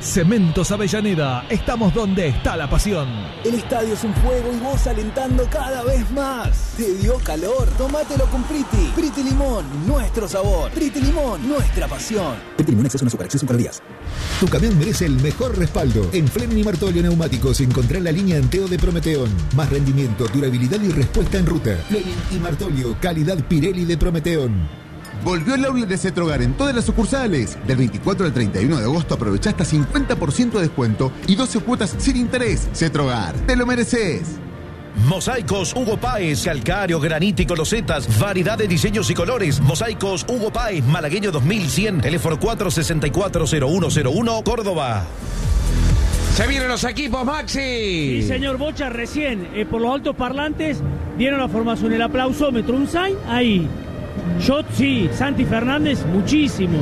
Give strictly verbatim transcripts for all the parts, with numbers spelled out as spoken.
Cementos Avellaneda, estamos donde está la pasión. El estadio es un fuego y vos alentando cada vez más. ¿Te dio calor? Tómatelo con Priti. Priti Limón, nuestro sabor. Priti Limón, nuestra pasión. Priti Limón, exceso en azúcar, exceso en calorías. Tu camión merece el mejor respaldo. En Fleming y Martolio Neumáticos encontrá la línea Anteo de Prometeón. Más rendimiento, durabilidad y respuesta en ruta. Fleming y Martolio, calidad Pirelli de Prometeón. Volvió el outlet de Cetrogar en todas las sucursales. Del veinticuatro al treinta y uno de agosto aprovechá hasta cincuenta por ciento de descuento y doce cuotas sin interés. Cetrogar, te lo mereces. Mosaicos Hugo Páez, calcáreo, granítico, losetas, variedad de diseños y colores. Mosaicos Hugo Páez, Malagueño dos mil cien, teléfono cuatro seis cuatro cero uno cero uno, Córdoba. Se vienen los equipos, Maxi. Sí, señor Bocha, recién eh, por los altos parlantes dieron la formación, el aplausómetro, un sign ahí. Yo sí, Santi Fernández, muchísimo.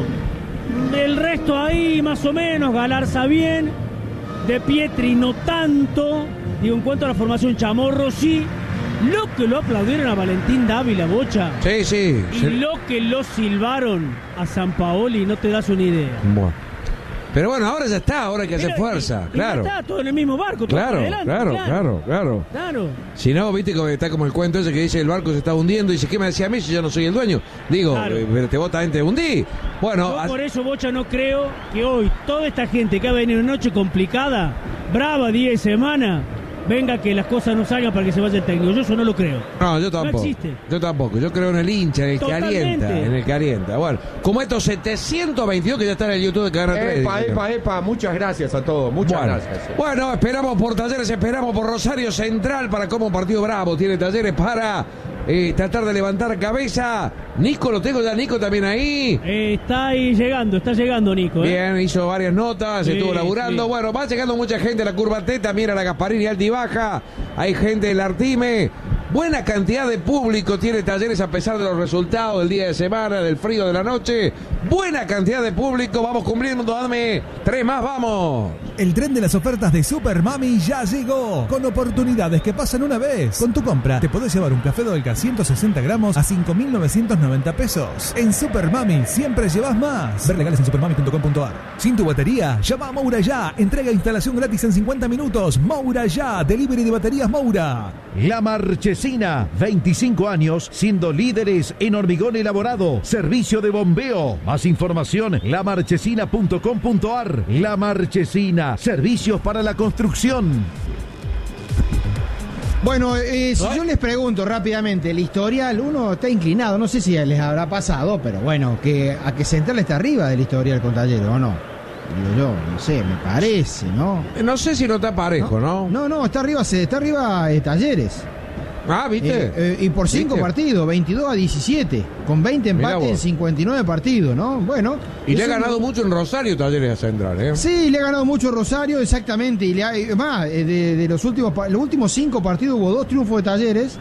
El resto ahí, más o menos, Galarza bien. De Pietri no tanto. Digo, en cuanto a la formación, Chamorro sí. Lo que lo aplaudieron a Valentín Dávila, Bocha. Sí, sí. Y sí. lo que lo silbaron a Sampaoli, no te das una idea. Bueno. Pero bueno, ahora ya está, ahora hay que hacer fuerza, y, claro. Y ya está todo en el mismo barco, todo claro, adelante, claro, claro, claro, claro, claro. Si no, viste que está como el cuento ese que dice el barco se está hundiendo y dice, ¿qué me decía a mí si yo no soy el dueño? Digo, Claro. eh, pero te vos también te hundí. Bueno, Yo por eso, Bocha, no creo que hoy toda esta gente que ha venido una noche complicada, brava, día y semana, venga que las cosas no salgan para que se vaya el técnico. Yo eso no lo creo. No, yo tampoco. No existe. Yo tampoco. Yo creo en el hincha, en el Totalmente. que alienta. En el que alienta. Bueno, como estos setecientos veintidós que ya están en el YouTube de Cadena tres. Epa, epa, epa. Muchas gracias a todos. Muchas bueno, gracias. Bueno, esperamos por Talleres, esperamos por Rosario Central para como un partido bravo. Tiene Talleres para eh, tratar de levantar cabeza. Nico, lo tengo ya, Nico también ahí. Eh, está ahí llegando, está llegando Nico. ¿eh? Bien, hizo varias notas, Sí, estuvo laburando. sí. Bueno, va llegando mucha gente a la curva T, también a la Gasparini alta y baja. Hay gente del Artime. Buena cantidad de público tiene Talleres a pesar de los resultados del día de semana, del frío de la noche. Buena cantidad de público, vamos cumpliendo, dame tres más, vamos. El tren de las ofertas de Super Mami ya llegó, con oportunidades que pasan una vez. Con tu compra te podés llevar un café Dolca ciento sesenta gramos a cinco mil novecientos noventa pesos. En Super Mami siempre llevas más. Ver legales en supermami punto com punto ar. Sin tu batería, llama a Moura ya. Entrega e instalación gratis en cincuenta minutos. Moura ya, delivery de baterías Moura. La Marchesina, veinticinco años siendo líderes en hormigón elaborado, servicio de bombeo. Más información, la marchesina punto com punto ar. La Marchesina, servicios para la construcción. Bueno, eh, si yo les pregunto rápidamente, el historial, uno está inclinado, no sé si les habrá pasado, pero bueno, que a que Central está arriba del historial con Talleres, ¿o no? Digo yo, no sé, me parece, ¿no? No sé si no está parejo, ¿no? No, no, está arriba, está arriba eh, Talleres. Ah, ¿viste? Eh, eh, y por cinco partidos, veintidós a diecisiete, con veinte empates en cincuenta y nueve partidos, ¿no? Bueno. Y le ha eso ganado no... mucho en Rosario Talleres a Central, ¿eh? Sí, le ha ganado mucho Rosario, exactamente. Y le ha, más, de, de los últimos los últimos cinco partidos hubo dos triunfos de Talleres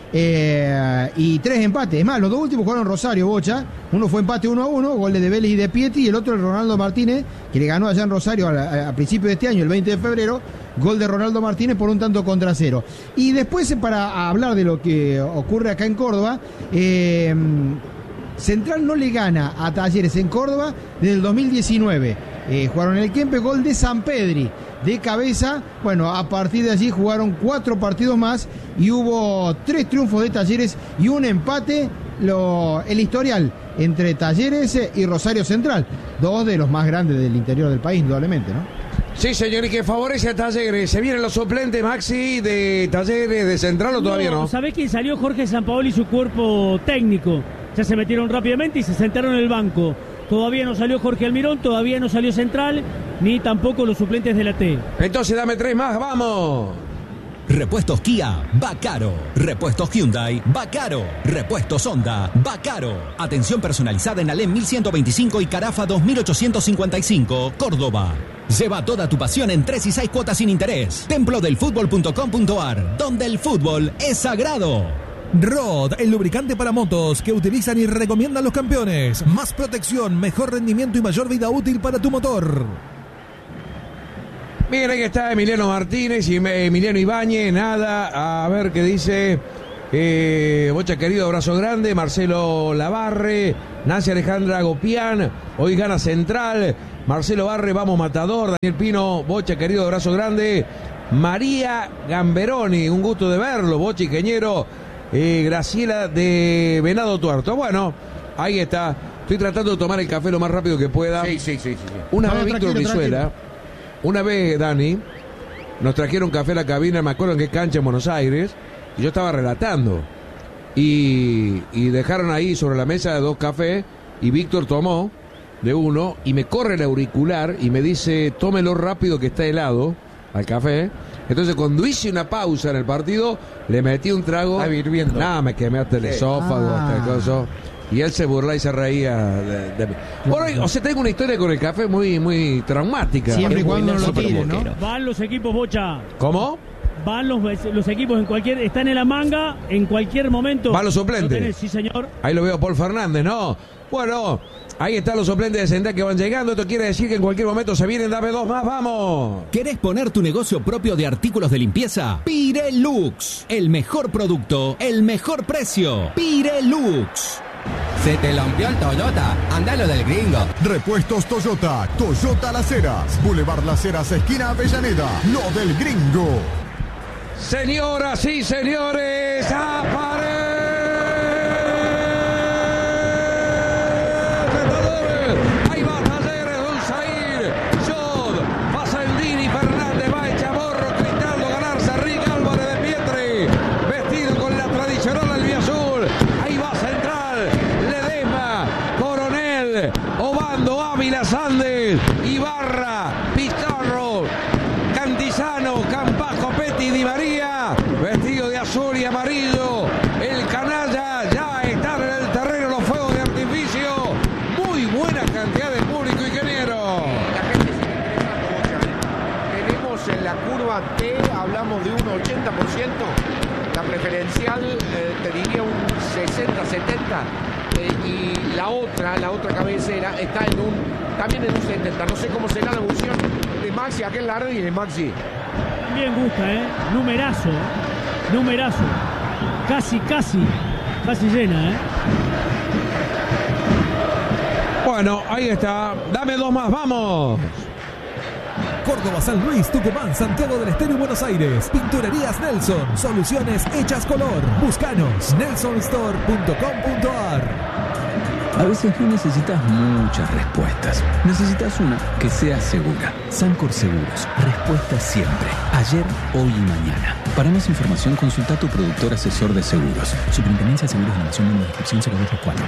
eh, y tres empates. Es más, los dos últimos jugaron Rosario, Bocha. Uno fue empate uno a uno, goles de Vélez y de Pietri, y el otro el Ronaldo Martínez, que le ganó allá en Rosario a, a, a principios de este año, el veinte de febrero. Gol de Ronaldo Martínez por un tanto contra cero. Y después, para hablar de lo que ocurre acá en Córdoba, eh, Central no le gana a Talleres en Córdoba desde el dos mil diecinueve. Eh, jugaron en el Kempe, gol de Sampedri de cabeza. Bueno, a partir de allí jugaron cuatro partidos más y hubo tres triunfos de Talleres y un empate. Lo, el historial entre Talleres y Rosario Central, dos de los más grandes del interior del país, indudablemente, ¿no? Sí, señor, y que favorece a Talleres. ¿Se vienen los suplentes, Maxi, de Talleres, de Central o todavía no? ¿Sabés quién salió? Jorge Sampaoli y su cuerpo técnico. Ya se metieron rápidamente y se sentaron en el banco. Todavía no salió Jorge Almirón, todavía no salió Central, ni tampoco los suplentes de la T. Entonces dame tres más, vamos. Repuestos Kia, va caro. Repuestos Hyundai, va caro. Repuestos Honda, va caro. Atención personalizada en Alem mil ciento veinticinco y Carafa dos mil ochocientos cincuenta y cinco, Córdoba. Lleva toda tu pasión en tres y seis cuotas sin interés. templo del fútbol punto com punto ar, donde el fútbol es sagrado. Rod, el lubricante para motos que utilizan y recomiendan los campeones. Más protección, mejor rendimiento y mayor vida útil para tu motor. Bien, ahí está Emiliano Martínez y Emiliano Ibáñez. Nada, a ver qué dice. Eh, Bocha querido, abrazo grande. Marcelo Lavarre. Nancy Alejandra Gopián, hoy gana Central. Marcelo Barre, vamos Matador. Daniel Pino, Bocha, querido, abrazo grande. María Gamberoni, un gusto de verlo, Bocha Iqueñero. Eh, Graciela de Venado Tuerto. Bueno, ahí está. Estoy tratando de tomar el café lo más rápido que pueda. Sí, sí, sí. sí, sí. Una no, vez no, Víctor Brizuela, una vez Dani, nos trajeron café a la cabina, me acuerdo en qué cancha en Buenos Aires, y yo estaba relatando. Y, y dejaron ahí sobre la mesa dos cafés, y Víctor tomó de uno, y me corre el auricular y me dice, tómelo rápido que está helado al café. Entonces cuando hice una pausa en el partido, le metí un trago. Está hirviendo. Nada, me quemé hasta el esófago, Ah. hasta el coso. Y él se burla y se reía de, de mí. Bueno, o sea, tengo una historia con el café muy, muy traumática. Siempre y cuando no lo Super tire, ¿no? boquero. Van los equipos, Bocha. ¿Cómo? Van los, los equipos en cualquier. Están en la manga en cualquier momento. Van los suplentes. Lo tenés, sí, señor. Ahí lo veo a Paul Fernández, ¿no? Bueno, ahí están los suplentes de Central que van llegando. Esto quiere decir que en cualquier momento se vienen. Dame dos más, vamos. ¿Querés poner tu negocio propio de artículos de limpieza? Pirelux. El mejor producto, el mejor precio. Pirelux. Se te lampió el Toyota, andalo del gringo. Repuestos Toyota, Toyota Las Heras, Boulevard Las Heras, esquina Avellaneda, lo del gringo. Señoras y señores, aparece. Ahí va Talleres, Don Zair, Jod, Basaldini, Fernández, Baecha, Morro, Cristaldo, Galarza, Rick Álvarez de Pietre, vestido con la tradicional albiazul. Ahí va Central, Ledesma, Coronel, Obando, Ávila, Sandes, Ibarra, Pizarro, Cantizano, Campajo, Petti, Di María, vestido de azul y amarillo. El canalla ya está en el terreno, los fuegos de artificio. Muy buena cantidad de público, ingeniero. La gente sigue ingresando, Bocha. Tenemos en la curva T, hablamos de un ochenta por ciento. La preferencial, eh, te diría un sesenta setenta. Eh, y la otra, la otra cabecera, está en un, también en un setenta. No sé cómo será la evolución de Maxi, aquel largo y de Maxi. También gusta, ¿eh? Numerazo. Numerazo. Casi, casi. Casi llena, ¿eh? Bueno, ahí está. Dame dos más, vamos. Córdoba, San Luis, Tucumán, Santiago del Estero y Buenos Aires. Pinturerías Nelson. Soluciones hechas color. Búscanos. nelson store punto com punto a r. A veces no necesitas muchas respuestas. Necesitas una que sea segura. Sancor Seguros. Respuesta siempre. Ayer, hoy y mañana. Para más información, consulta a tu productor asesor de seguros. Superintendencia de Seguros de la Nación en la descripción cero dos cuatro.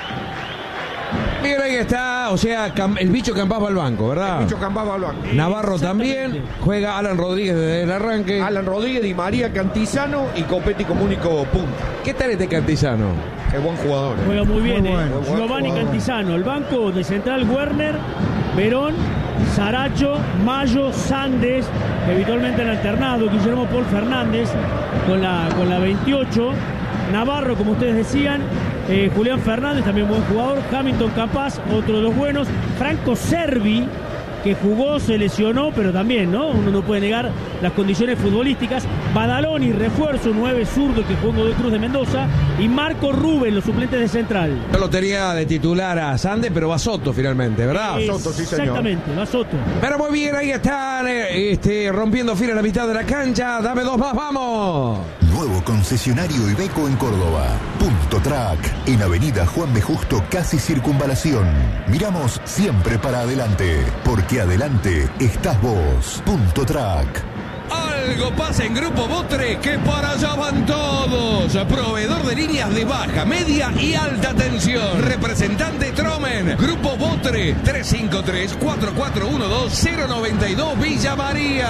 Mira, ahí está. O sea, Cam- el bicho Campás va al banco, ¿verdad? El bicho Campás va al banco. Navarro también. Juega Alan Rodríguez desde el arranque. Alan Rodríguez, Di María, Cantizano y Copetti como único punta. ¿Qué tal este Cantizano? Qué buen jugador. Juega muy bien, Muy ¿eh? bueno, buen Giovanni jugador. Cantizano. El banco de Central, Werner, Verón, Saracho, Mayo, Sandes, que habitualmente han alternado. Guillermo Paul Fernández con la, con la veintiocho. Navarro, como ustedes decían. Eh, Julián Fernández, también buen jugador. Hamilton Capaz, otro de los buenos. Franco Servi, que jugó, se lesionó, pero también, ¿no? Uno no puede negar las condiciones futbolísticas. Badaloni, refuerzo, nueve zurdo que jugó en Godoy Cruz de Mendoza. Y Marco Rubén, los suplentes de Central. Yo lo tenía de titular a Sande, pero va Soto finalmente, ¿verdad? Es- Soto, sí, señor. Exactamente, va Soto. Pero muy bien, ahí están eh, este, rompiendo fila a la mitad de la cancha. Dame dos más, vamos. Nuevo concesionario Iveco en Córdoba. Punto Track. En Avenida Juan B. Justo, casi Circunvalación. Miramos siempre para adelante. Porque adelante estás vos. Punto Track. Algo pasa en Grupo Botre, que para allá van todos. Proveedor de líneas de baja, media y alta tensión. Representante Tromen. Grupo Botre, tres cinco tres, cuatro cuatro uno dos, cero nueve dos, Villa María.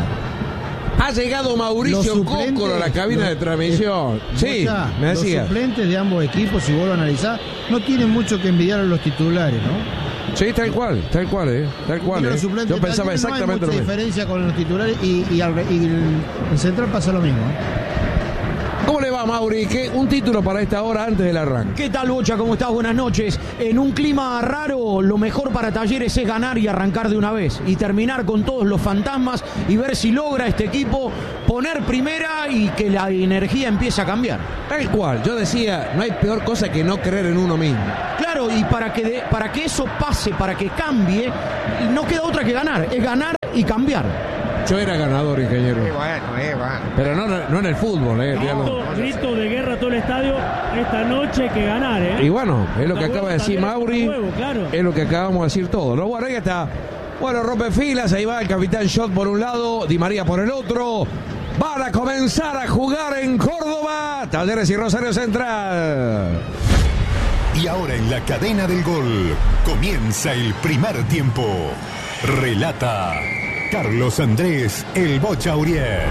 Ha llegado Mauricio Los suplentes- Cócolo a la cabina los- de transmisión. Sí, Bocha, me los decía. suplentes de ambos equipos, si vuelvo a analizar, no tienen mucho que envidiar a los titulares, ¿no? Sí, tal cual, tal cual, eh. Tal cual, Mira, eh. los suplentes Yo pensaba Talleres, exactamente no hay lo mucha mismo. diferencia con los titulares y, y, al- y el, el Central pasa lo mismo. ¿eh? ¿Cómo le va, Mauri? ¿Qué, un título para esta hora antes del arranque? ¿Qué tal, Bocha? ¿Cómo estás? Buenas noches. En un clima raro, lo mejor para Talleres es ganar y arrancar de una vez. Y terminar con todos los fantasmas y ver si logra este equipo poner primera y que la energía empiece a cambiar. Tal cual. Yo decía, no hay peor cosa que no creer en uno mismo. Claro, y para que, de, para que eso pase, para que cambie, no queda otra que ganar. Es ganar y cambiar. Yo era ganador, ingeniero. Eh, bueno, eh, bueno. Pero no, no en el fútbol, eh. Grito, grito de guerra a todo el estadio. Esta noche hay que ganar, eh. Y bueno, es lo La que huevo acaba de decir también, Mauri. la huevo, claro. Es lo que acabamos de decir todo, ¿no? Bueno, ahí está. Bueno, rompe filas, ahí va el capitán Schott por un lado, Di María por el otro. Van a comenzar a jugar en Córdoba. Talleres y Rosario Central. Y ahora en la cadena del gol comienza el primer tiempo. Relata Carlos Andrés El Bocha Uriet.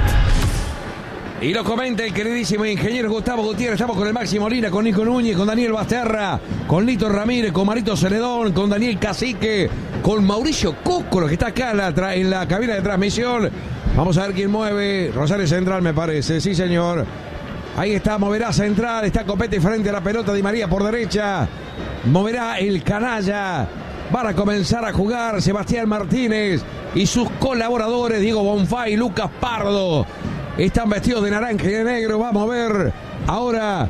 Y lo comenta el queridísimo ingeniero Gustavo Gutiérrez. Estamos con el Máximo Molina, con Nico Núñez, con Daniel Basterra, con Lito Ramírez, con Marito Celedón, con Daniel Cacique, con Mauricio Cócolo, que está acá en la, en la cabina de transmisión. Vamos a ver quién mueve. Rosario Central, me parece. Sí, señor. Ahí está, moverá Central. Está Copete frente a la pelota. Di María por derecha. Moverá el canalla. Van a comenzar a jugar Sebastián Martínez y sus colaboradores, Diego Bonfá y Lucas Pardo. Están vestidos de naranja y de negro. Vamos a ver ahora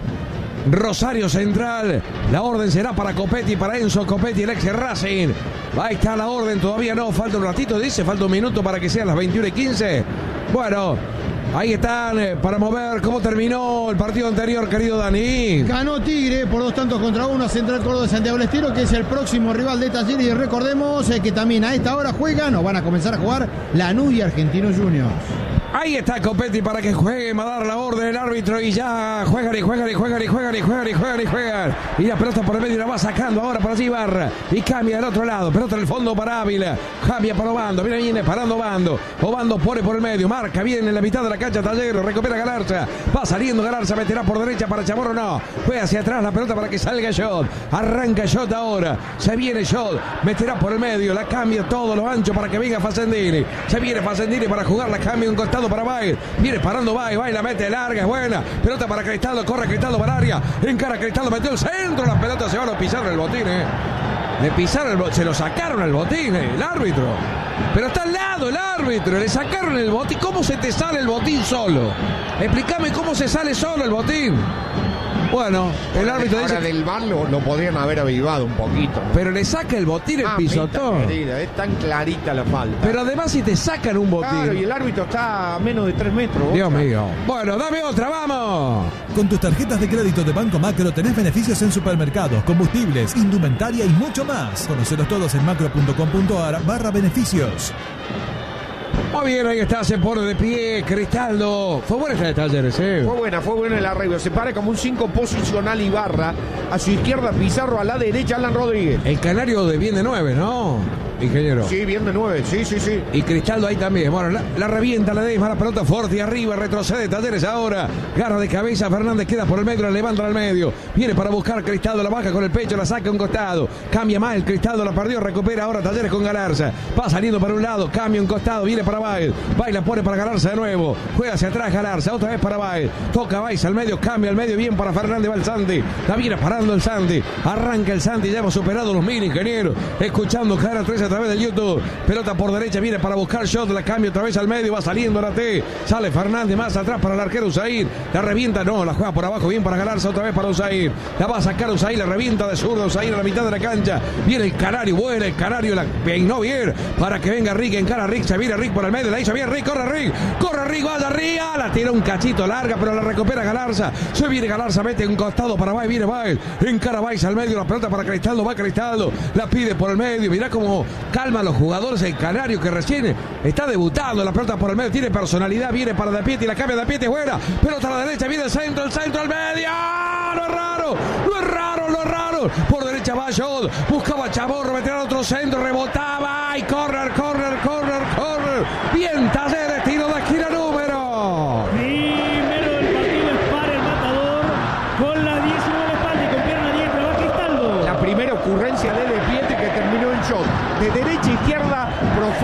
Rosario Central. La orden será para Copetti, para Enzo Copetti, el ex Racing. Ahí está la orden, todavía no, falta un ratito, dice, falta un minuto para que sean las veintiuna y quince. Bueno, ahí están eh, para mover. ¿Cómo terminó el partido anterior, querido Dani? Ganó Tigre por dos tantos contra uno a Central Córdoba de Santiago del Estero, que es el próximo rival de Talleres. Y recordemos eh, que también a esta hora juegan o van a comenzar a jugar Lanús y Argentinos Juniors. Ahí está Copetti para que juegue, va a dar la orden el árbitro y ya juegan y juegan y juegan y juegan y juegan y juegan y juegan. Y la pelota por el medio la va sacando ahora para allí Ibarra. Y cambia del otro lado, pelota en el fondo para Ávila. Cambia para Obando, viene, viene parando Obando. Obando pone por el medio, marca bien en la mitad de la cancha Talleres, recupera Galarza. Va saliendo Galarza, meterá por derecha para Chamorro, no. Juega hacia atrás la pelota para que salga Schott. Arranca Schott ahora, se viene Schott, meterá por el medio, la cambia todo lo ancho para que venga Facendini. Se viene Facendini para jugar, la cambia un costado para Baez, viene parando Baez, Baez la mete larga, es buena, pelota para Cristaldo, corre Cristaldo para área, encara Cristaldo, metió el centro, la pelota se va a pisar el botín, eh. Le pisaron el, se lo sacaron al botín, eh, el árbitro, pero está al lado el árbitro, le sacaron el botín. ¿Cómo se te sale el botín solo? Explícame cómo se sale solo el botín. Bueno, el árbitro dice... Ahora del V A R lo, lo podrían haber avivado un poquito, ¿no? Pero le saca el botín el ah, pisotón. Querida, es tan clarita la falta. Pero además si te sacan un botín... Claro, y el árbitro está a menos de tres metros. Dios ¿vos? mío. Bueno, dame otra, vamos. Con tus tarjetas de crédito de Banco Macro tenés beneficios en supermercados, combustibles, indumentaria y mucho más. Conocelos todos en macro.com.ar barra beneficios. Muy bien, ahí está, se pone de pie Cristaldo. Fue buena esta de Talleres, ¿eh? Fue buena, fue buena el arreglo. Se para como un cinco posicional Ibarra. A su izquierda Pizarro, a la derecha Alan Rodríguez. El canario de bien de nueve, ¿no, ingeniero? Sí, bien de nueve, sí, sí, sí. Y Cristaldo ahí también. Bueno, la, la revienta, la deja, la pelota fuerte y arriba, retrocede Talleres ahora. Garra de cabeza, Fernández queda por el medio, la levanta al medio. Viene para buscar Cristaldo, la baja con el pecho, la saca a un costado. Cambia mal, Cristaldo la perdió, recupera ahora Talleres con Galarza. Va saliendo para un lado, cambia un costado, viene para Baez. Baez la pone para Galarza de nuevo. Juega hacia atrás Galarza, otra vez para Baez. Toca Baez al medio, cambia al medio, bien para Fernández, va el Santi. La viene parando el Santi. Arranca el Santi, ya hemos superado los mil, ingeniero. Escuchando Cara tres a través del YouTube. Pelota por derecha, viene para buscar Schott, la cambia otra vez al medio, va saliendo la T. Sale Fernández más atrás para el arquero Usair. La revienta, no, la juega por abajo, bien para Galarza, otra vez para Usair. La va a sacar Usair, la revienta de zurdo Usair a la mitad de la cancha. Viene el Canario, vuela el Canario, la peinó bien para que venga Rick, encara Rick, se viene Rick por el medio, la hizo bien Rick, corre Rick, corre Rick, vaya arriba, la tira un cachito larga, pero la recupera Galarza. Se viene Galarza, mete un costado para Baez, viene Baez, encara Baez al medio, la pelota para Cristaldo, va Cristaldo, la pide por el medio, mirá cómo calma a los jugadores el Canario que recién está debutando, la pelota por el medio, tiene personalidad, viene para De Pieti, la cambia De Pieti, buena, pelota a la derecha, viene el centro, el centro al medio, no es raro, no es raro, no es raro, por derecha va Schott, buscaba Chamorro, meterá otro centro, rebotaba, y corner, corner, corner, corner, bien Talleres, tiro de esquina número. Primero del partido es para el matador, con la diecinueve de la espalda y con pierna diestra va Cristaldo. La primera ocurrencia de De Pieti que terminó en Schott. De derecha a izquierda, profundo Talleres.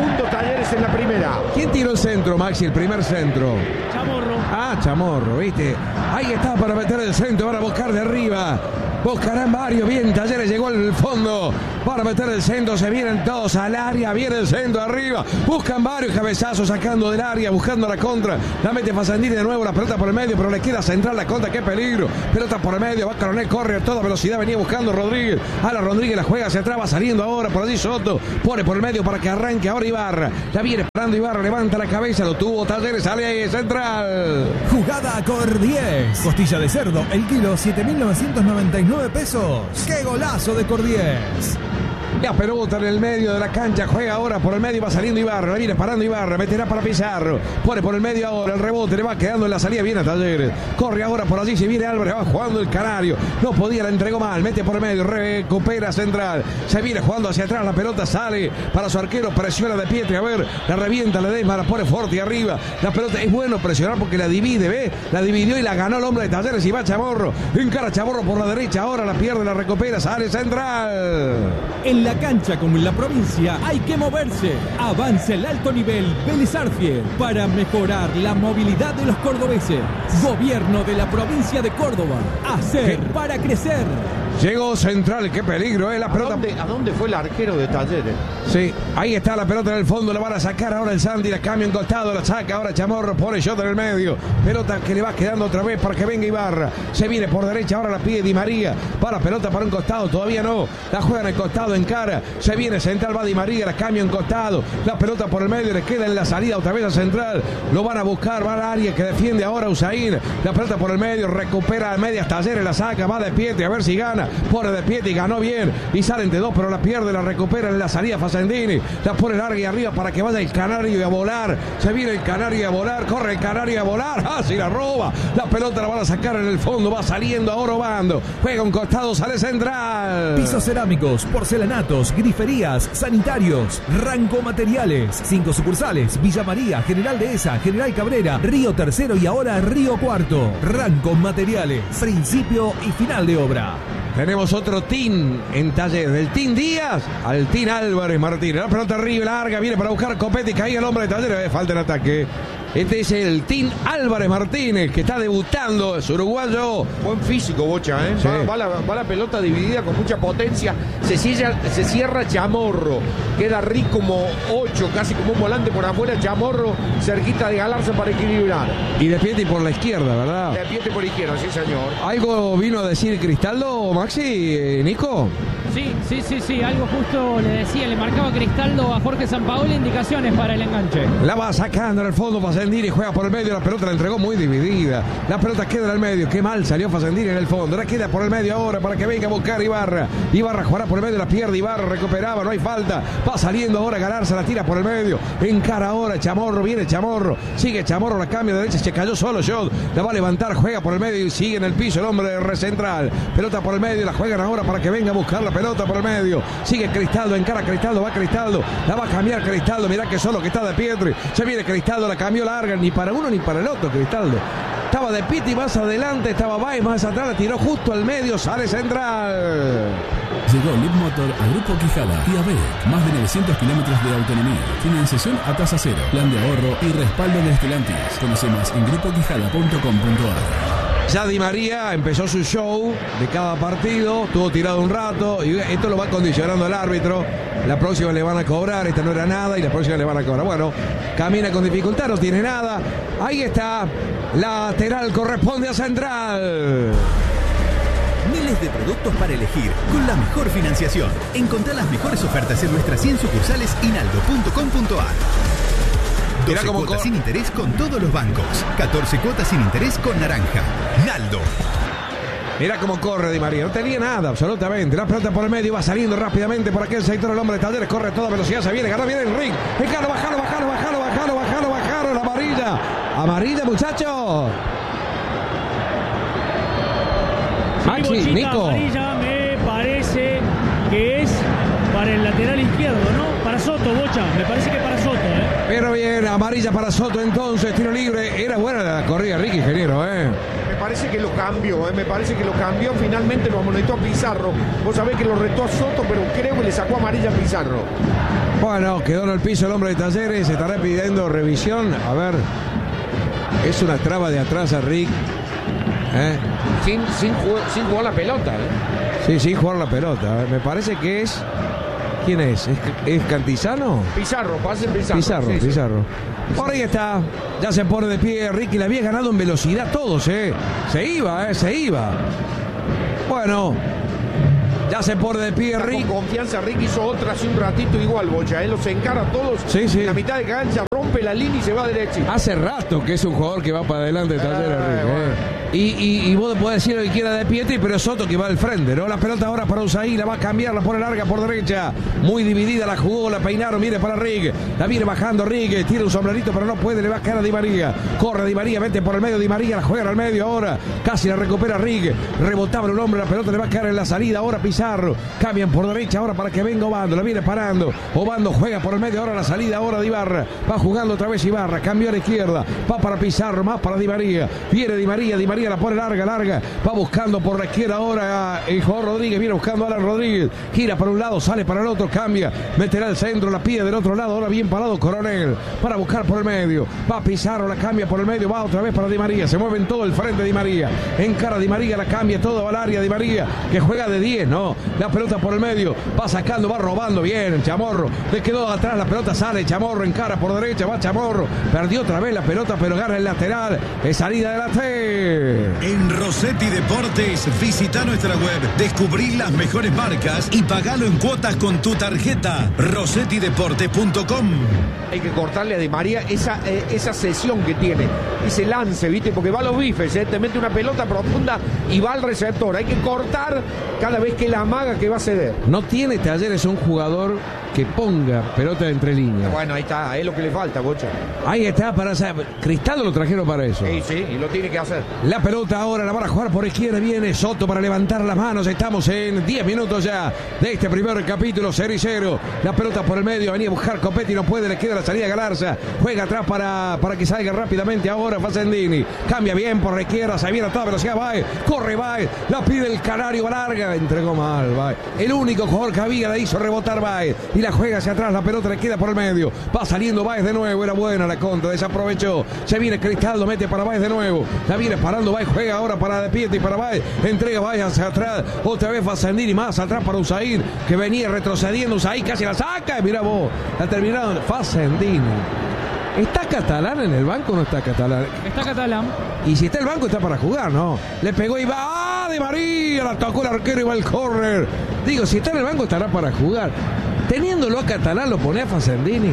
Talleres en la primera. ¿Quién tiró el centro, Maxi? El primer centro. Chamorro. Ah, Chamorro, ¿viste? Ahí está para meter el centro, van a buscar de arriba. Buscarán varios, bien, Talleres llegó al fondo para meter el centro, se vienen todos al área, viene el centro arriba, buscan varios cabezazos sacando del área, buscando la contra, la mete Fasandini de nuevo, la pelota por el medio, pero le queda central la contra, qué peligro, pelota por el medio, va Coronel, corre a toda velocidad, venía buscando Rodríguez, a la Rodríguez la juega hacia atrás, va saliendo ahora, por allí Soto, pone por el medio para que arranque ahora Ibarra, ya viene esperando Ibarra, levanta la cabeza, lo tuvo Talleres, sale ahí, central. Jugada Cor diez, costilla de cerdo, el kilo siete mil novecientos noventa y nueve pesos. ¡Qué golazo de Cor diez! La pelota en el medio de la cancha, juega ahora por el medio, va saliendo Ibarra, la viene parando Ibarra, meterá para Pizarro, pone por el medio ahora, el rebote le va quedando en la salida, viene a Talleres, corre ahora por allí, se viene Álvarez, va jugando el Canario, no podía, la entregó mal, mete por el medio, recupera central, se viene jugando hacia atrás, la pelota sale para su arquero, presiona de Pietri, a ver, la revienta Ledesma, la pone fuerte arriba, la pelota es bueno presionar porque la divide, ¿ve? La dividió y la ganó el hombre de Talleres y va Chamorro, encara Chamorro por la derecha, ahora la pierde, la recupera, sale central. En la cancha como en la provincia hay que moverse. Avanza el alto nivel Vélez Arfield para mejorar la movilidad de los cordobeses. Gobierno de la provincia de Córdoba. Hacer ¿Qué? Para crecer. Llegó central, qué peligro, ¿eh? La pelota. ¿A dónde, ¿A dónde fue el arquero de Talleres? Sí, ahí está la pelota en el fondo, la van a sacar ahora el Santi, la cambia en costado, la saca ahora Chamorro, pone shot en el medio. Pelota que le va quedando otra vez para que venga Ibarra. Se viene por derecha, ahora la pide Di María. Para pelota para un costado, todavía no. La juega en el costado, en cara. Se viene central, va Di María, la cambia en costado. La pelota por el medio, le queda en la salida otra vez a central. Lo van a buscar, va al área que defiende ahora Usain. La pelota por el medio, recupera a medias Talleres, la saca, va de Pietri, a ver si gana. Pone de Pietri, ganó bien y salen de dos, pero la pierde, la recupera en la salida Fasandini, la pone larga y arriba para que vaya el Canario y a volar. Se viene el Canario a volar, corre el Canario a volar, ah, si la roba, la pelota la van a sacar en el fondo, va saliendo ahora Obando, juega un costado, sale central. Pisos cerámicos, porcelanatos, griferías, sanitarios, Ranco Materiales, cinco sucursales, Villa María, General Dehesa, General Cabrera, Río Tercero y ahora Río Cuarto. Ranco Materiales, principio y final de obra. Tenemos otro team en Talleres, del Team Díaz al Team Álvarez Martínez. La pelota arriba, larga, viene para buscar Copetti, caía el hombre de Talleres, falta el ataque. Este es el Team Álvarez Martínez, que está debutando, es uruguayo. Buen físico, Bocha, ¿eh? Sí. Va, va, la, va la pelota dividida con mucha potencia. Se cierra, se cierra Chamorro. Queda rico como ocho, casi como un volante por afuera. Chamorro cerquita de Galarza para equilibrar. Y de Pietri por la izquierda, ¿verdad? De Pietri por izquierda, sí, señor. ¿Algo vino a decir Cristaldo, Maxi, eh, Nico? Sí, sí, sí, sí, algo justo le decía, le marcaba Cristaldo a Jorge Sampaoli indicaciones para el enganche. La va sacando en el fondo Fasandini, juega por el medio, la pelota la entregó muy dividida. La pelota queda en el medio, qué mal salió Fasandini en el fondo. La queda por el medio ahora para que venga a buscar Ibarra. Ibarra jugará por el medio, la pierde Ibarra, recuperaba, no hay falta. Va saliendo ahora Galarza, la tira por el medio. Encara ahora Chamorro, viene Chamorro. Sigue Chamorro, la cambia de derecha, se cayó solo Shot. La va a levantar, juega por el medio y sigue en el piso el hombre de recentral. Pelota por el medio, la juegan ahora para que venga a buscar la pelota. Pelota por el medio, sigue Cristaldo, encara Cristaldo, va Cristaldo, la va a cambiar Cristaldo, mirá que solo que está de Pietri, se viene Cristaldo, la cambió larga, ni para uno ni para el otro Cristaldo. Estaba de Pitti más adelante, estaba Baez más atrás, la tiró justo al medio, sale central. Llegó Lead Motor a Grupo Quijada y A B, más de novecientos kilómetros de autonomía, financiación a tasa cero, plan de ahorro y respaldo de Estelantis. Conoce más en grupo quijada punto com punto a r. Ya Di María empezó su show de cada partido, estuvo tirado un rato y esto lo va condicionando el árbitro. La próxima le van a cobrar, esta no era nada y la próxima le van a cobrar. Bueno, camina con dificultad, no tiene nada. Ahí está, lateral corresponde a Central. Miles de productos para elegir, con la mejor financiación. Encontrá las mejores ofertas en nuestras cien sucursales inaldo punto com punto a r. doce cuotas sin interés con todos los bancos. catorce cuotas sin interés con Naranja. Naldo. Mira cómo corre Di María, no tenía nada absolutamente. La pelota por el medio, va saliendo rápidamente por aquel sector el hombre de Talleres, corre a toda velocidad, se viene, ganó bien el ring. Encaró, bajalo, bajalo, bajalo, bajalo, bajalo, bajalo, la amarilla. Amarilla, muchachos. Maxi, Nico. Amarilla me parece que es para el lateral izquierdo, ¿no? Para Soto, Bocha, me parece que para Soto, ¿eh? Pero bien, amarilla para Soto entonces, tiro libre. Era buena la corrida, Ricky, ingeniero, ¿eh? Me parece que lo cambió, ¿eh? me parece que lo cambió. Finalmente lo amonestó a Pizarro. Vos sabés que lo retó a Soto, pero creo que le sacó amarilla a Pizarro. Bueno, quedó en el piso el hombre de Talleres, se estará pidiendo revisión. A ver, es una traba de atrás a Rick. ¿Eh? Sin, sin, jugar, sin jugar la pelota. ¿eh? Sí, sin jugar la pelota. Me parece que es... ¿Quién es? ¿Es, es Cantizano? Pizarro, pase Pizarro. Pizarro, sí, Pizarro. Sí. Por ahí está. Ya se pone de pie Ricky. Le había ganado en velocidad todos, ¿eh? Se iba, ¿eh? Se iba. Bueno... Ya se pone de pie Rick. Con confianza, Rick hizo otra hace un ratito igual, Bocha. Él los encara a todos. Sí, sí. En la mitad de cancha, rompe la línea y se va derecho. Hace rato que es un jugador que va para adelante de Talleres, Rick. Eh. Y, y, y vos podés decir lo que quiera de Pietri, pero Soto que va al frente, ¿no? La pelota ahora para Usaí, la va a cambiar, la pone larga por derecha. Muy dividida, la jugó, la peinaron, viene para Rick. La viene bajando Rick, tira un sombrerito, pero no puede, le va a caer a Di María. Corre Di María, vete por el medio, Di María la juega al medio ahora. Casi la recupera Rick. Rebotaba un hombre, la pelota le va a caer en la salida. Ahora Pizarro. Cambian por derecha ahora para que venga Obando. La viene parando. Obando juega por el medio. Ahora la salida ahora de Ibarra. Va jugando otra vez Ibarra. Cambió a la izquierda. Va para Pizarro. Más para Di María. Viene Di María. Di María la pone larga, larga. Va buscando por la izquierda ahora el jugador Rodríguez. Viene buscando a Alan Rodríguez. Gira para un lado. Sale para el otro. Cambia. Meterá el centro. La pide del otro lado. Ahora bien parado Coronel. Para buscar por el medio. Va Pizarro. La cambia por el medio. Va otra vez para Di María. Se mueve en todo el frente Di María. Encara Di María. La cambia todo al área Di María. Que juega de diez. No. La pelota por el medio, va sacando, va robando bien Chamorro, le quedó atrás, la pelota sale, Chamorro encara por derecha, va Chamorro, perdió otra vez la pelota, pero gana el lateral, es salida de la T. En Rossetti Deportes, visita nuestra web, descubrí las mejores marcas y pagalo en cuotas con tu tarjeta, rossetti deportes punto com. Hay que cortarle a Di María esa, eh, esa sesión que tiene, ese lance, ¿viste? Porque va a los bifes, ¿eh? Te mete una pelota profunda y va al receptor. Hay que cortar cada vez que la amaga que va a ceder. No tiene Talleres un jugador que ponga pelota de entre líneas. Bueno, ahí está, es lo que le falta, Bocha. Ahí está, para saber. Cristaldo lo trajeron para eso. Sí, sí, y lo tiene que hacer. La pelota ahora la van a jugar por izquierda, viene Soto para levantar las manos. Estamos en diez minutos ya de este primer capítulo, cero y cero. La pelota por el medio, venía a buscar Copetti, no puede, le queda la salida a Galarza. Juega atrás para, para que salga rápidamente ahora Facendini. Cambia bien por la izquierda, se viene a toda velocidad, Baez. Corre Baez, la pide el Canario, va larga, entregó mal Baez. El único jugador que había la hizo rebotar Baez. Y la juega hacia atrás, la pelota le queda por el medio. Va saliendo Baez de nuevo, era buena la contra, desaprovechó. Se viene Cristaldo, mete para Baez de nuevo. La viene parando Baez, juega ahora para De Pietri, para Baez. Entrega Baez hacia atrás. Otra vez Facendini, más atrás para Usain, que venía retrocediendo. Usain casi la saca. Mira vos, la terminaron. Facendini. ¿Está Catalán en el banco o no está Catalán? Está Catalán. Y si está el banco está para jugar, ¿no? Le pegó y va. ¡Ah, Di María! La tocó el arquero y va al córner. Digo, si está en el banco estará para jugar. Teniéndolo a Catalán lo pone a Facendini.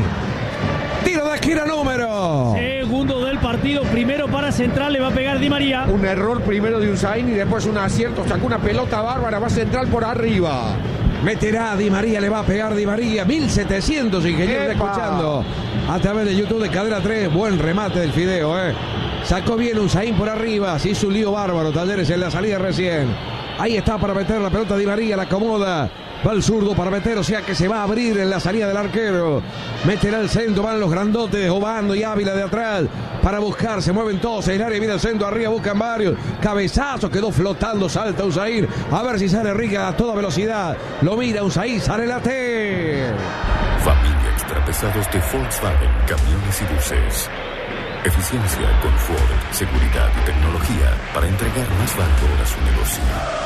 Tiro de esquina número. Segundo del partido. Primero para Central, le va a pegar Di María. Un error primero de Usain y después un acierto. Sacó una pelota bárbara, va Central por arriba. Meterá Di María, le va a pegar Di María. mil setecientos ingenieros escuchando a través de YouTube de Cadena tres. Buen remate del Fideo, eh. Sacó bien Usain por arriba. Se hizo un lío bárbaro Talleres en la salida recién. Ahí está para meter la pelota Di María, la acomoda. Va el zurdo para meter, o sea que se va a abrir en la salida del arquero. Meterá el centro, van los grandotes, Obando y Ávila de atrás. Para buscar, se mueven todos en el área, viene el centro arriba, buscan varios. Cabezazo, quedó flotando, salta Usain. A ver si sale Rica a toda velocidad. Lo mira Usain, sale la T. Familia Extrapesados de Volkswagen, camiones y buses. Eficiencia, confort, seguridad y tecnología para entregar más valor a su negocio.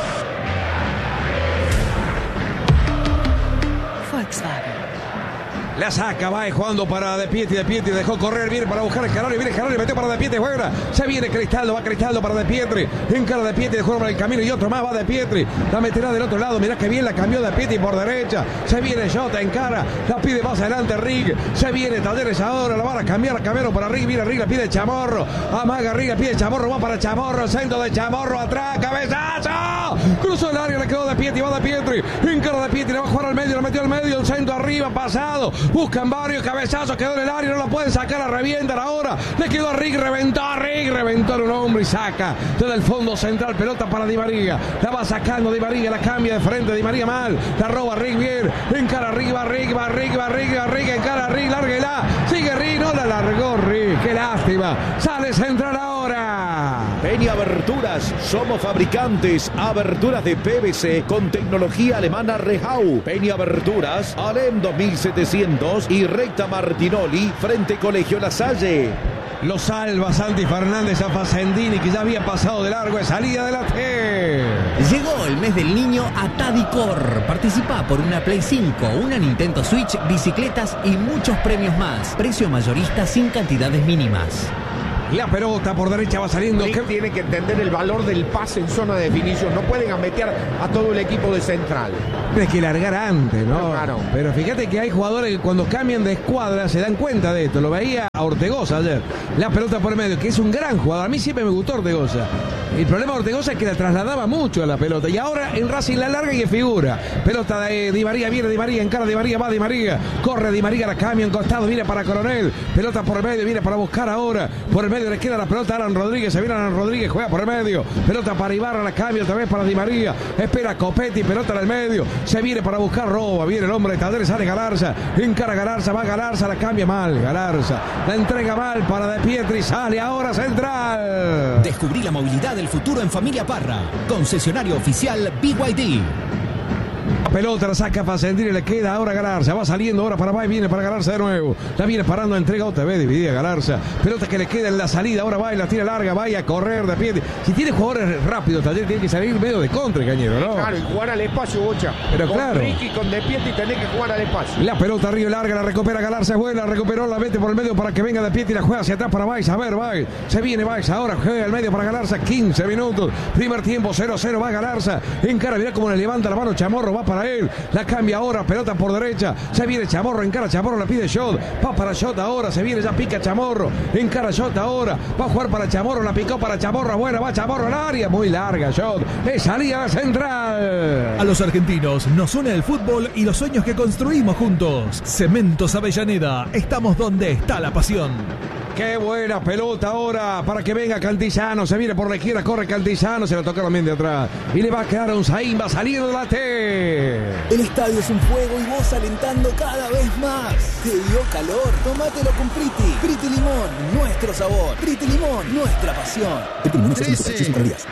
Volkswagen. La saca, va jugando para De Pietri, De Pietri dejó correr, viene para buscar el Canario, viene Canario, metió para De Pietri, juega, se viene Cristaldo, va Cristaldo para De Pietri, encara De Pietri, dejó para el camino y otro más, va De Pietri, la meterá del otro lado, mirá que bien la cambió De Pietri por derecha, se viene Jota, encara, la pide más adelante Rig, se viene Talleres ahora, la van a cambiar, cambiaron para Rig, viene Rig, la pide Chamorro, amaga Rig, la pide Chamorro, va para Chamorro, centro de Chamorro, atrás, cabezazo, cruzó el área, le quedó De Pietri, va De Pietri, encara De Pietri, la va a jugar al medio, la metió al medio, el centro arriba, pasado, buscan varios cabezazos, quedó en el área, no la pueden sacar, la revientan ahora, le quedó a Rick, reventó a Rick, reventó a un hombre y saca desde el fondo central, pelota para Di María, la va sacando Di María, la cambia de frente, Di María mal, la roba Rick bien, encara Rick, va Rick, va Rick, va Rick, va Rick, encara Rick, lárguela, sigue Rick, no la largó Rick, qué lástima, sale central ahora. Peña Aberturas, somos fabricantes, aberturas de P V C con tecnología alemana Rehau. Peña Aberturas, Alem dos mil setecientos y recta Martinoli, frente Colegio La Salle. Lo salva Santi Fernández a Facendini, que ya había pasado de largo de salida de la T. Llegó el mes del niño a Tadicor. Participa por una Play cinco, una Nintendo Switch, bicicletas y muchos premios más. Precio mayorista sin cantidades mínimas. La pelota por derecha va saliendo. Que tiene que entender el valor del pase en zona de definición. No pueden ametear a todo el equipo de central. Tienes que largar antes, ¿no? Claro. Pero fíjate que hay jugadores que cuando cambian de escuadra se dan cuenta de esto. Lo veía a Ortegoza ayer. La pelota por medio, que es un gran jugador. A mí siempre me gustó Ortegoza. El problema de Ortegoza es que la trasladaba mucho a la pelota. Y ahora en Racing la larga y es figura. Pelota de Di María, viene Di María, encara Di María, va Di María. Corre Di María, la cambia en costado, viene para Coronel. Pelota por medio, viene para buscar ahora. Por el medio le queda la pelota a Alan Rodríguez. Se viene Alan Rodríguez, juega por el medio. Pelota para Ibarra, la cambia otra vez para Di María. Espera Copetti, pelota en el medio. Se viene para buscar Roba. Viene el hombre de Talleres, sale Galarza. Encara Galarza, va Galarza, la cambia mal. Galarza, la entrega mal para De Pietri. Sale ahora central. Descubrí la movilidad del futuro en Familia Parra. Concesionario oficial B Y D. La pelota la saca Facendini, le queda ahora Galarza, va saliendo ahora para va y viene para Galarza de nuevo, la viene parando, entrega otra vez, dividida Galarza, pelota que le queda en la salida, ahora va y la tira larga, vaya a correr de pie, si tiene jugadores rápidos, Talleres tiene que salir medio de contra, Cañero, ¿no? Claro, y jugar al espacio, Bocha. Pero con claro. Ricky, con De Pietri tenés que jugar al espacio. La pelota arriba larga, la recupera Galarza, es buena, la recuperó, la mete por el medio para que venga De Pietri, la juega hacia atrás para Baez, a ver, Baez, se viene Baez, ahora juega al medio para Galarza, quince minutos, primer tiempo, cero a cero, va Galarza, encara, mirá cómo le levanta la mano Chamorro, va para él, la cambia ahora, pelota por derecha, se viene Chamorro, encara Chamorro, la pide Shot, va para Shot ahora, se viene, ya pica Chamorro, encara Shot ahora, va a jugar para Chamorro, la picó para Chamorro, buena, va Chamorro al área, muy larga Shot, es salida central. A los argentinos nos une el fútbol y los sueños que construimos juntos. Cementos Avellaneda, estamos donde está la pasión. Qué buena pelota ahora para que venga Cantillano. Se viene por la izquierda, corre Cantillano, se la toca también de atrás. Y le va a quedar a un Zain, va saliendo de la T. El estadio es un fuego y vos alentando cada vez más. Te dio calor, tómatelo con Priti. Priti Limón, nuestro sabor. Priti Limón, nuestra pasión. Priti Limón es trece.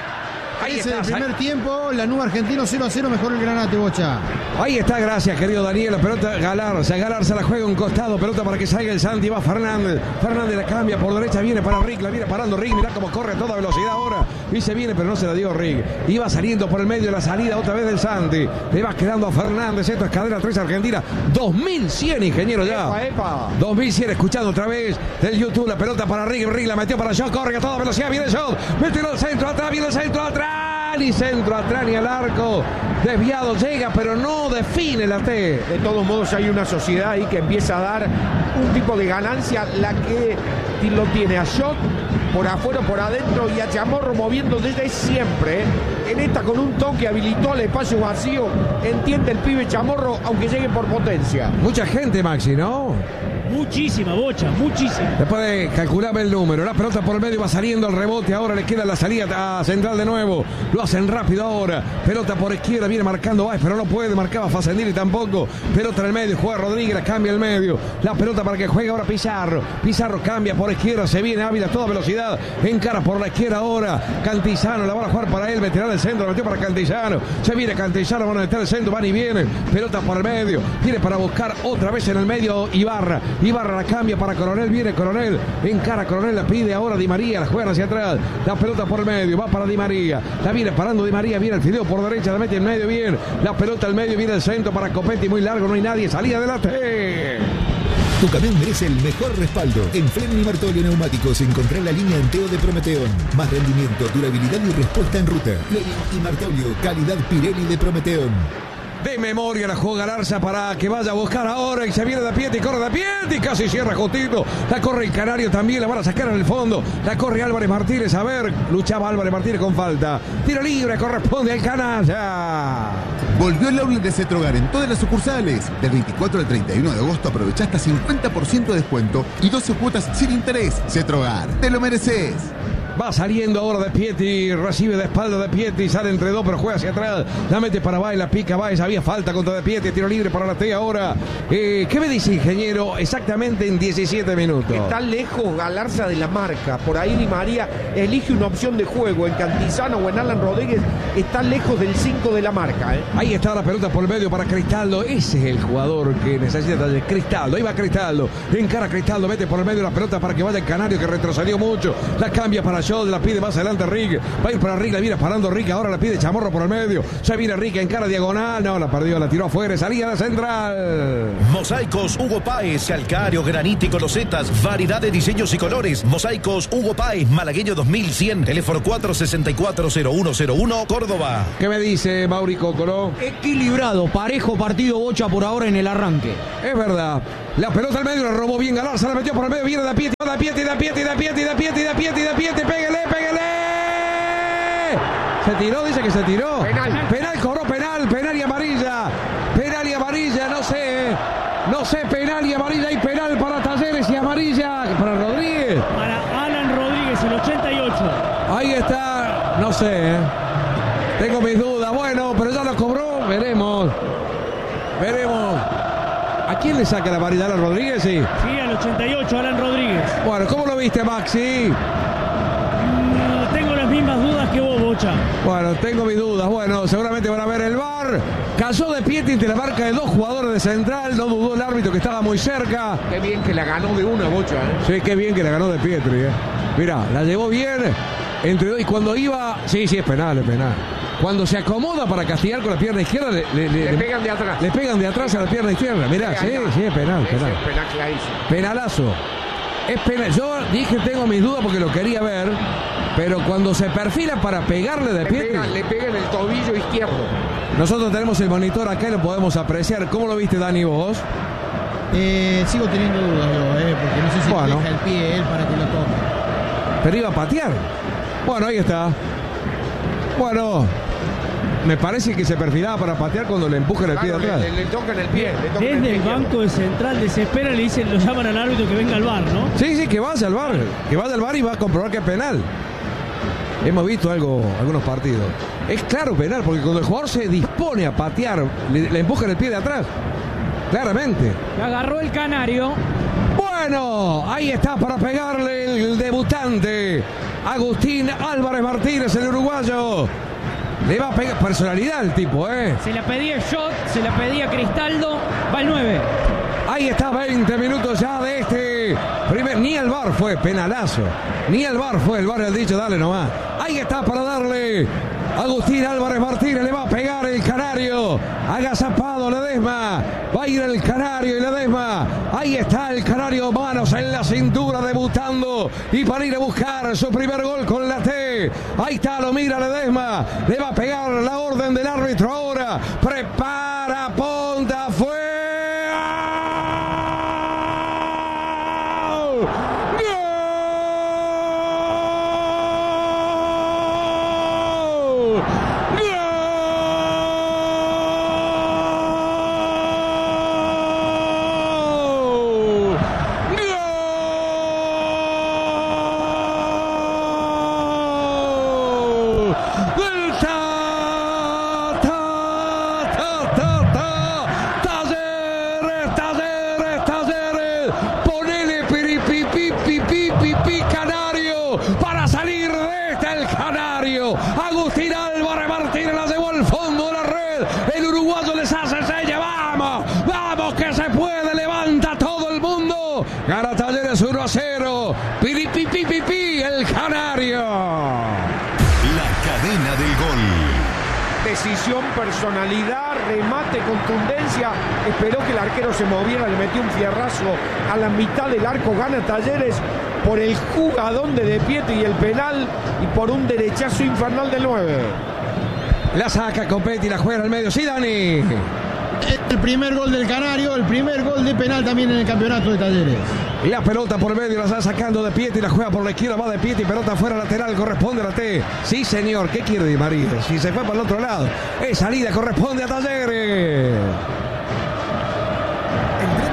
Ahí está, el primer tiempo, la Lanús Argentino cero a cero, mejor el Granate, Bocha. Ahí está, gracias, querido Daniel. La pelota Galarza, Galarza la juega un costado, pelota para que salga el Santi, va Fernández. Fernández la cambia por derecha, viene para Rick, la viene parando Rick, mirá cómo corre a toda velocidad ahora. Y se viene, pero no se la dio Rick. Iba saliendo por el medio de la salida otra vez del Santi. Le va quedando a Fernández, esto es cadena tres Argentina. dos mil cien, ingeniero ya. Epa, epa. dos mil cien, escuchando otra vez del YouTube, la pelota para Rick, Rick la metió para Shot, corre a toda velocidad, viene Shot, metió al centro, atrás, viene el centro, atrás. Y centro atrás y al arco, desviado llega, pero no define la T. De todos modos hay una sociedad ahí que empieza a dar un tipo de ganancia, la que lo tiene a Shot por afuera, por adentro, y a Chamorro moviendo desde siempre. En esta con un toque habilitó el espacio vacío, entiende el pibe Chamorro, aunque llegue por potencia. Mucha gente, Maxi, ¿no? Muchísima, Bocha, muchísima. Después de calcularme el número, la pelota por el medio va saliendo al rebote, ahora le queda la salida a Central de nuevo, lo hacen rápido ahora, pelota por izquierda, viene marcando Baez, pero no puede, marcaba Facendini tampoco, pelota en el medio, juega Rodríguez, la cambia al medio, la pelota para que juegue ahora Pizarro, Pizarro cambia por izquierda, se viene Ávila a toda velocidad, encara por la izquierda ahora, Cantillano, la van a jugar para él, veterano del centro, la metió para Cantillano, se viene Cantillano, van a meter el centro, van y vienen, pelota por el medio, viene para buscar otra vez en el medio Ibarra, Ibarra la cambia para Coronel, viene Coronel, encara Coronel, la pide ahora Di María, la juega hacia atrás, la pelota por el medio, va para Di María, la viene parando Di María, viene el fideo por derecha, la mete en medio bien, la pelota al medio, viene el centro para Copetti, muy largo, no hay nadie, salida de la T. Tu camión merece el mejor respaldo. En Fleming y Martolio Neumáticos encontrá la línea Anteo de Prometeón. Más rendimiento, durabilidad y respuesta en ruta. Fleming y Martolio, calidad Pirelli de Prometeón. De memoria la juega Galarza para que vaya a buscar ahora y se viene de Pietri, corre de Pietri, casi cierra justito, la corre el Canario también, la van a sacar en el fondo, la corre Álvarez Martínez, a ver, luchaba Álvarez Martínez con falta, tiro libre, corresponde al Canalla. Volvió el outlet de Cetrogar en todas las sucursales. Del veinticuatro al treinta y uno de agosto aprovecha hasta cincuenta por ciento de descuento y doce cuotas sin interés. Cetrogar, te lo mereces. Va saliendo ahora de Pietri, recibe de espalda de Pietri, sale entre dos, pero juega hacia atrás. La mete para Baez, la pica Baez, había falta contra de Pietri, tiro libre para la T ahora. Eh, ¿Qué me dice, ingeniero? Exactamente en diecisiete minutos. Está lejos Galarza de la marca. Por ahí Di María elige una opción de juego en Cantizano o en Alan Rodríguez. Está lejos del cinco de la marca. ¿eh? Ahí está la pelota por el medio para Cristaldo. Ese es el jugador que necesita de Cristaldo. Ahí va Cristaldo. Encara Cristaldo, mete por el medio la pelota para que vaya el Canario, que retrocedió mucho. La cambia para Schott, la pide más adelante Rick. Va a ir para Rick, la viene parando Rick. Ahora la pide Chamorro por el medio. Ya viene Rick, encara diagonal. No, la perdió, la tiró afuera. Salía la central. Mosaicos Hugo Páez, calcario, granítico, losetas, variedad de diseños y colores. Mosaicos Hugo Páez, Malagueño dos mil cien, teléfono cuatro seis cuatro cero uno cero uno, Córdoba. ¿Qué me dice Mauri Cocoro? Equilibrado, parejo partido Bocha por ahora en el arranque. Es verdad. La pelota al medio, la robó bien Galarza, la metió por el medio, viene da Pietri, da Pietri, da Pietri, da Pietri, da Pietri, da Pietri, da Pietri, pégale, pégale. Se tiró, dice que se tiró. Penal. Penal, cobró penal, penal y amarilla. Penal y amarilla, no sé. No sé, penal y amarilla y penal para Talleres y amarilla para Rodríguez. Para Alan Rodríguez, el ochenta y ocho. Ahí está, no sé, ¿eh? Tengo mis dudas. Bueno, pero ya lo cobró, veremos. Veremos. ¿A quién le saca la amarilla? ¿Alan Rodríguez? Sí. Sí, al ochenta y ocho, Alan Rodríguez. Bueno, ¿cómo lo viste, Maxi? Mm, tengo las mismas dudas que vos, Bocha. Bueno, tengo mis dudas. Bueno, seguramente van a ver el V A R. Cayó de Pietri entre la marca de dos jugadores de central. No dudó el árbitro, que estaba muy cerca. Qué bien que la ganó de una, Bocha. ¿eh? Sí, qué bien que la ganó de Pietri. ¿eh? Mirá, la llevó bien. Entre dos, y cuando iba... Sí, sí, es penal, es penal. Cuando se acomoda para castigar con la pierna izquierda, le, le, le, le pegan de atrás. Le pegan de atrás a la pierna izquierda. Mirá, sí, sí, es penal, penal. Es penal clarísimo. Penalazo. Es penal. Yo dije tengo mis dudas porque lo quería ver, pero cuando se perfila para pegarle de le pie... Pega, le pega en el tobillo izquierdo. Nosotros tenemos el monitor acá y lo podemos apreciar. ¿Cómo lo viste, Dani, vos? Eh, sigo teniendo dudas yo, eh, porque no sé si bueno. deja el pie él para que lo toque. Pero iba a patear. Bueno, ahí está. Bueno, me parece que se perfilaba para patear cuando le empujan el claro, pie de atrás. Le, le tocan el pie. Le tocan Desde el, el, pie banco de central desespera y le dicen, lo llaman al árbitro que venga al V A R, ¿no? Sí, sí, que vaya al V A R. Que vaya al V A R y va a comprobar que es penal. Hemos visto algo, algunos partidos. Es claro penal, porque cuando el jugador se dispone a patear, le, le empujan el pie de atrás. Claramente. Le agarró el Canario. Bueno, ahí está para pegarle el, el debutante. Agustín Álvarez Martínez, el uruguayo. Le va a pegar personalidad el tipo, ¿eh? Se la pedía Schott, se la pedía Cristaldo. Va el nueve. Ahí está, veinte minutos ya de este primer. Ni el V A R fue, penalazo. Ni el V A R fue, el V A R ha dicho, dale nomás. Ahí está para darle. Agustín Álvarez Martínez le va a pegar el Canario. Agazapado Ledesma. Va a ir el Canario y Ledesma. Ahí está el Canario, manos en la cintura, debutando. Y para ir a buscar su primer gol con la T. Ahí está, lo mira Ledesma. Le va a pegar la orden del árbitro ahora. Prepara, ponta, fue. Agustín Álvarez Martínez la llevó al fondo de la red. El uruguayo les hace seña. Vamos, vamos que se puede. Levanta todo el mundo. Gana Talleres uno a cero. Piri, pi, pi, pi, pi, el Canario. La cadena del gol. Decisión, personalidad, remate, contundencia. Esperó que el arquero se moviera, le metió un fierrazo a la mitad del arco. Gana Talleres por el jugadón de De Pietri y el penal, y por un derechazo infernal del nueve. La saca Copetti, la juega al medio. Sí, Dani. El primer gol del Canario, el primer gol de penal también en el campeonato de Talleres. La pelota por medio la está sacando De Pietri, la juega por la izquierda, va De Pietri, pelota fuera lateral, corresponde a la T. Sí, señor, ¿qué quiere Di María? Si se fue para el otro lado, es salida, corresponde a Talleres. El tren de las ofertas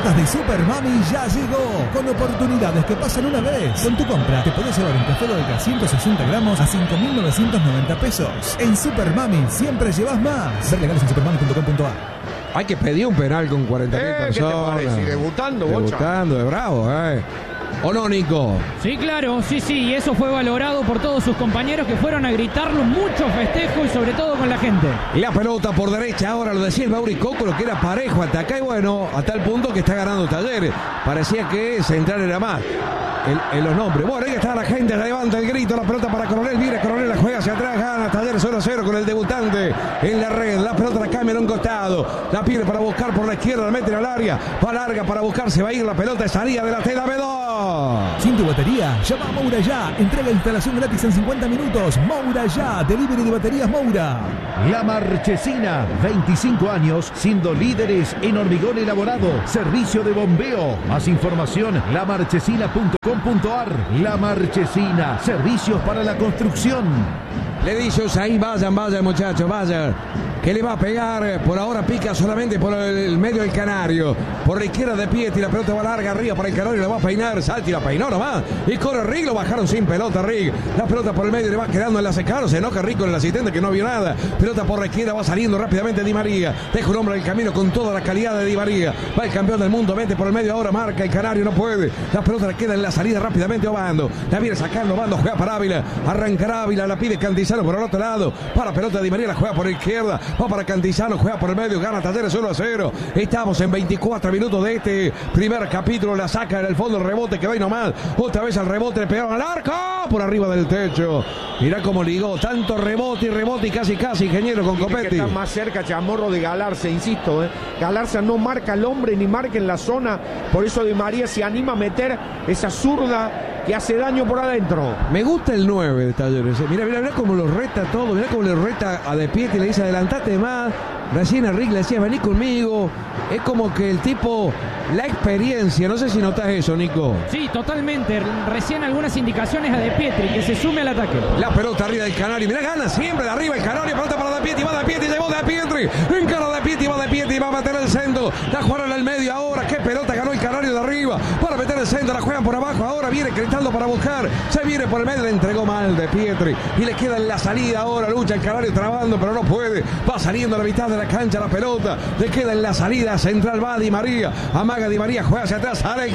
ofertas de Super Mami ya llegó, con oportunidades que pasan una vez. Con tu compra te podés llevar un café Dolca ciento sesenta gramos a cinco mil novecientos noventa pesos. En Super Mami siempre llevas más. Ver legales en supermami punto com punto a r. Hay que pedir un penal con cuarenta mil Eh, ¿qué te personas. parece? Y debutando, Bocha. Debutando, de bravo, eh. ¿O no, Nico? Sí, claro, sí, sí, y eso fue valorado por todos sus compañeros que fueron a gritarlo, mucho festejo y sobre todo con la gente. La pelota por derecha, ahora lo decía el Mauri Coco, lo que era parejo hasta acá y bueno, hasta el punto que está ganando Talleres. Parecía que Central era más en, en los nombres. Bueno, ahí está la gente, levanta el grito, la pelota para Coronel, mira, Coronel la juega hacia atrás, gana Talleres cero a cero con el debutante en la red. La pelota la cambia a un costado, la pierde para buscar por la izquierda, la mete al área, va larga para buscar, se va a ir la pelota de salida de la tela B dos. Sin tu batería, llama a Moura ya. Entrega instalación gratis en cincuenta minutos. Moura ya. Delivery de baterías Moura. La Marchesina, veinticinco años siendo líderes en hormigón elaborado. Servicio de bombeo. Más información, la marchesina punto com punto a r. La Marchesina, servicios para la construcción. Le dice ahí, vayan, vayan muchachos, vayan. Que le va a pegar, por ahora pica solamente por el medio del Canario. Por la izquierda de Pietri, la pelota va larga arriba para el Canario, la va a peinar, Salti la peinó nomás. Y corre Rig, lo bajaron sin pelota Rig. La pelota por el medio le va quedando en la secado, se enoja Rig con el asistente que no vio nada. Pelota por la izquierda, va saliendo rápidamente Di María. Deja un hombre en el camino con toda la calidad de Di María. Va el campeón del mundo, mete por el medio, ahora marca el Canario, no puede. La pelota le queda en la salida rápidamente Obando. La viene sacando Obando, juega para Ávila. Arranca Ávila, la pide Cantizano por el otro lado. Para pelota de Di María, la juega por la izquierda. Va para Cantizano, juega por el medio, gana Talleres uno a cero. Estamos en veinticuatro minutos de este primer capítulo. La saca en el fondo, el rebote que va y nomás. Otra vez al rebote, le pegaron al arco por arriba del techo. Mirá cómo ligó, tanto rebote y rebote y casi casi, ingeniero, con Copetti. Que está más cerca Chamorro de Galarza, insisto. ¿eh? Galarza no marca al hombre ni marca en la zona. Por eso Di María se anima a meter esa zurda que hace daño por adentro. Me gusta el nueve de Talleres. Mira, mira, mira cómo lo reta todo. Mira cómo le reta a De Pietri, le dice adelantate más. Recién a Rick le decía vení conmigo. Es como que el tipo, la experiencia, no sé si notas eso, Nico. Sí, totalmente. Recién algunas indicaciones a De Pietri, que se sume al ataque. La pelota arriba del Canario. Mirá, gana siempre de arriba el Canario. Pelota para De Pietri, va De Pietri, llegó De Pietri. Encara De Pietri, va De Pietri, va a meter el centro. La jugaron al medio ahora. Qué pelota ganó el Canario de arriba. Para meter el centro, la juegan por abajo. Ahora viene Cristaldo para buscar. Se viene por el medio, le entregó mal De Pietri. Y le queda en la salida ahora. Lucha el Canario trabando, pero no puede. Va saliendo a la mitad de la cancha la pelota. Le queda en la salida central, va Di María. Amaga Di María, juega hacia atrás. Sale el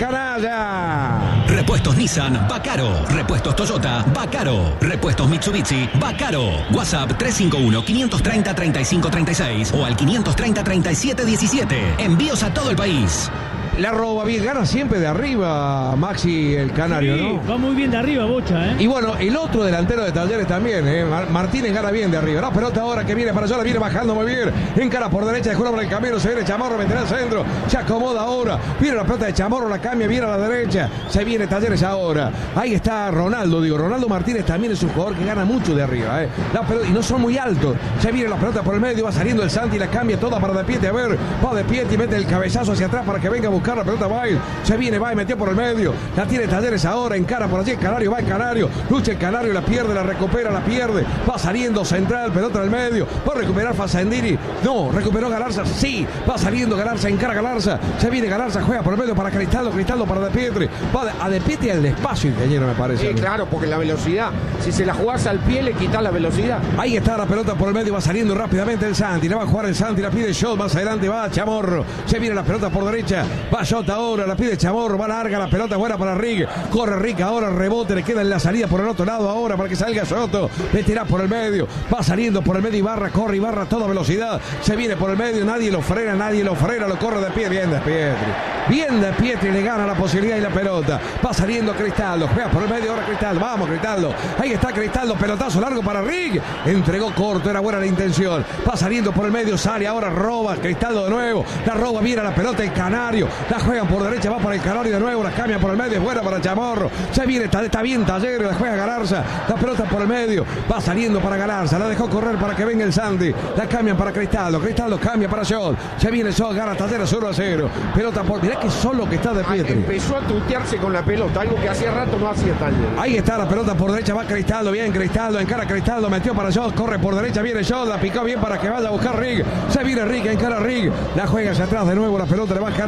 canalla. Repuestos Nissan, Bacaro. Repuestos Toyota, Bacaro. Repuestos Mitsubishi, Bacaro. WhatsApp tres cinco uno, cinco tres cero, tres cinco tres seis o al quinientos treinta, treinta y siete diecisiete. Envíos a todo el país. La roba bien, gana siempre de arriba Maxi el Canario, sí, ¿no? Va muy bien de arriba, Bocha, ¿eh? Y bueno, el otro delantero de Talleres también, ¿eh? Mar- Martínez gana bien de arriba. La pelota ahora que viene para allá, la viene bajando muy bien. Encara por derecha, dejó por el camino, se viene Chamorro, meterá al centro. Se acomoda ahora. Viene la pelota de Chamorro, la cambia, viene a la derecha. Se viene Talleres ahora. Ahí está Ronaldo, digo. Ronaldo Martínez también es un jugador que gana mucho de arriba, ¿eh? La pelota, y no son muy altos. Se viene la pelota por el medio, va saliendo el Santi, la cambia toda para De Pietri. A ver, va De Pietri, mete el cabezazo hacia atrás para que venga a buscar la pelota. Va se viene, va y metió por el medio. La tiene Talleres ahora, encara por allí el Canario, va el Canario, lucha el Canario, la pierde, la recupera, la pierde. Va saliendo central, pelota en el medio. Va a recuperar Fasandini. No, recuperó Galarza, sí. Va saliendo Galarza, encara Galarza. Se viene Galarza, juega por el medio para Cristaldo, Cristaldo para De Pietri. Va a De Pietri al despacio, ingeniero, me parece. Sí, claro, porque la velocidad, si se la jugás al pie, le quitas la velocidad. Ahí está la pelota por el medio, va saliendo rápidamente el Santi. Le va a jugar el Santi, la pide Shot, más adelante va Chamorro. Se viene la pelota por derecha, va Shot ahora, la pide Chamorro, va larga la pelota, buena para Rig. Corre Rig ahora, rebote, le queda en la salida por el otro lado ahora para que salga Soto. Le tira por el medio, va saliendo por el medio Ibarra, corre Ibarra a toda velocidad. Se viene por el medio, nadie lo frena, nadie lo frena, lo corre de pie, bien De Pietri. Bien De Pietri, le gana la posibilidad y la pelota. Va saliendo Cristaldo, juega por el medio ahora Cristaldo, vamos Cristaldo. Ahí está Cristaldo, pelotazo largo para Rig. Entregó corto, era buena la intención. Va saliendo por el medio, sale ahora, roba Cristaldo de nuevo. La roba, mira la pelota el Canario. La juegan por derecha, va para el Canario de nuevo, la cambia por el medio, es buena para Chamorro. Se viene, está, está bien Talleres, la juega Galarza. La pelota por el medio, va saliendo para Galarza. La dejó correr para que venga el Santi. La cambian para Cristaldo. Cristaldo cambia para Shot. Se viene Shot, gana Talleres uno a cero. Pelota por. Mirá que solo que está De Pietri. Empezó a tutearse con la pelota, algo que hacía rato no hacía Talleres. Ahí está la pelota por derecha, va Cristaldo, bien Cristaldo, encara Cristaldo, metió para Shot, corre por derecha, viene Shot, la picó bien para que vaya a buscar Rig. Se viene Rig, encara Rig. La juega hacia atrás de nuevo, la pelota le va a caer por el medio.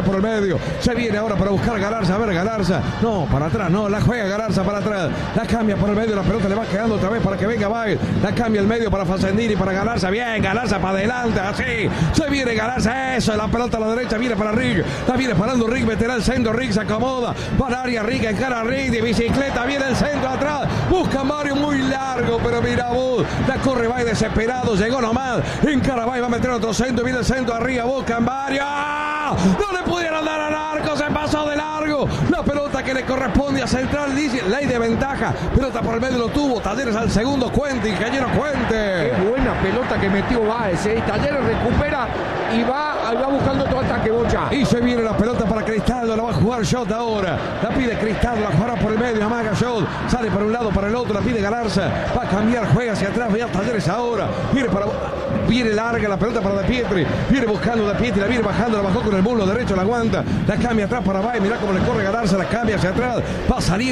medio. Se viene ahora para buscar a Galarza. A ver, Galarza. No, para atrás, no. La juega Galarza para atrás. La cambia por el medio. La pelota le va quedando otra vez para que venga Bagel. La cambia el medio para Facendini, para Galarza. Bien, Galarza para adelante. Así. Se viene Galarza. Eso. La pelota a la derecha. Viene para Rick. La viene parando Rick. Meterá el centro. Rick se acomoda. Para área. Rick encara a Rick. De bicicleta. Viene el centro atrás. Busca Mario muy largo. Pero mira vos. La corre Bay desesperado. Llegó nomás. Encara Bay. Va a meter otro centro. Viene el centro arriba. Busca Mario. No le pudieron dar al arco. Se pasó de largo. La pelota que le corresponde a Central. Dice ley de ventaja. Pelota por el medio lo tuvo. Talleres al segundo. Cuente. Ingeniero Cuente. Qué buena pelota que metió Báez. ¿eh? Talleres recupera y va, va buscando otro ataque, Bocha. Y se viene la pelota para Cristaldo. La va a jugar Shot ahora. La pide Cristaldo. La jugará por el medio. Amaga Shot. Sale para un lado, para el otro. La pide Galarza. Va a cambiar. Juega hacia atrás. Vea Talleres ahora. Viene para. Viene larga la pelota para De Pietri. Viene buscando De Pietri. La viene bajando. La bajó con el muslo derecho. La aguanta. La cambia atrás para Bay. Mirá cómo le corre Galarza. La cambia hacia atrás. Va a salir.